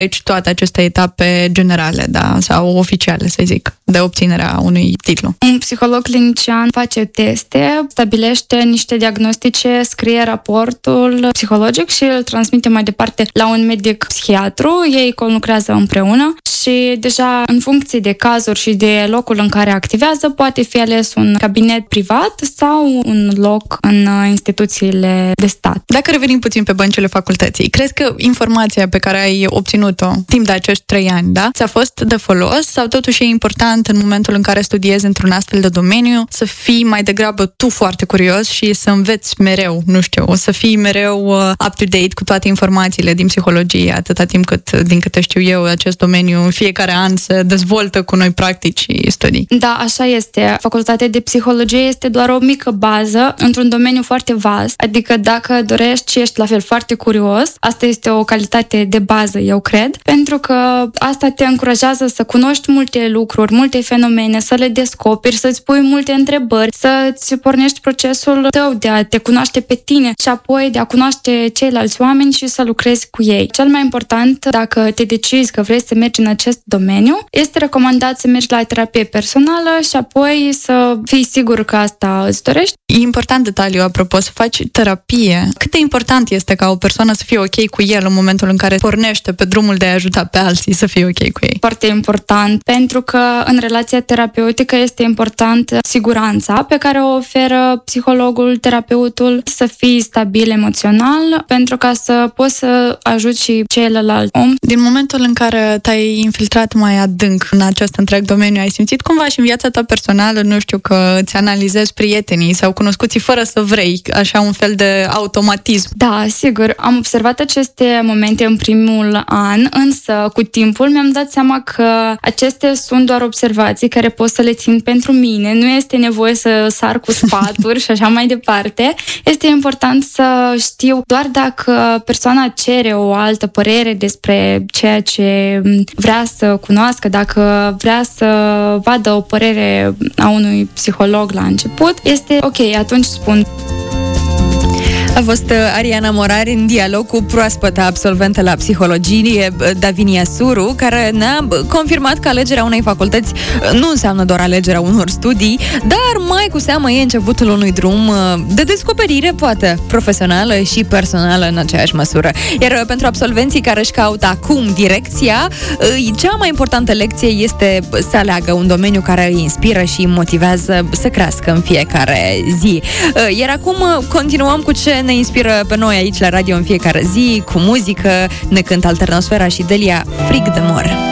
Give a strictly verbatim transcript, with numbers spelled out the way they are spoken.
Deci toate aceste etape generale, da, sau oficiale, să zic, de obținerea unui titlu. Un psiholog clinician face teste, stabilește niște diagnostice, scrie raportul psihologic și îl transmite mai departe la un medic psihiatru. Ei conlucrează împreună și deja în funcție de cazuri și de locul în care activează, poate fi ales un cabinet privat sau un loc în instituțiile de stat. Dacă revenim puțin pe băncile facultății, crezi că informația pe care ai obținut-o timp de acești trei ani, da, ți-a fost de folos sau totuși e important în momentul în care studiezi într-un astfel de domeniu să fii mai degrabă tu foarte curios și să înveți mereu, nu știu, să fii mereu up-to-date cu toate informațiile din psihologie, atâta timp cât, din câte știu eu, acest domeniu în fiecare an se dezvoltă cu noi practici și studii. Da, așa este. Facultatea de psihologie este doar o mică bază într-un domeniu foarte vast, adică dacă dorești și ești la fel foarte curios, asta este o calitate de bază, eu cred, pentru că asta te încurajează să cunoști multe lucruri, multe fenomene, să le descoperi, să-ți pui multe întrebări, să-ți pornești procesul tău de a te cunoaște pe tine și apoi de a cunoaște ceilalți oameni și să lucrezi cu ei. Cel mai important, dacă te decizi că vrei să mergi în acest domeniu, este recomandat să mergi la terapie personală și apoi să fii sigur că asta îți dorești. E important detaliu, apropo, să faci terapie. Cât de important este ca o persoană să fie ok cu el în momentul în care pornește pe drumul de a ajuta pe alții să fie ok cu ei? Foarte important, pentru că în relația terapeutică este important siguranța pe care o oferă psihologul, terapeutul, să fii stabil emoțional, pentru ca să poți să ajuți și celălalt om. Din momentul în care te-ai infiltrat mai adânc în acest întreg domeniu, ai simțit cumva și în viața ta personală, nu știu, că îți analizezi prietenii sau cunoscuții fără să vrei, așa un fel de automatism? Da, sigur. Am observat aceste momente în primul an, însă cu timpul mi-am dat seama că acestea sunt doar observații care pot să le țin pentru mine. Nu este nevoie să sar cu sfaturi și așa mai departe. Este important să știu doar dacă persoana cere o altă părere despre ceea ce vrea să cunoască, dacă vrea să vadă o părere a unui psiholog la început, este ok, atunci spun. A fost Ariana Morari în dialog cu proaspăta absolventă la psihologie, Davinia Suru, care ne-a confirmat că alegerea unei facultăți nu înseamnă doar alegerea unor studii, dar mai cu seamă e începutul unui drum de descoperire, poate, profesională și personală în aceeași măsură. Iar pentru absolvenții care își caută acum direcția, cea mai importantă lecție este să aleagă un domeniu care îi inspiră și îi motivează să crească în fiecare zi. Iar acum continuăm cu ce ne inspiră pe noi aici la radio în fiecare zi, cu muzică, ne cântă Alternosfera și Delia, Frig de mor.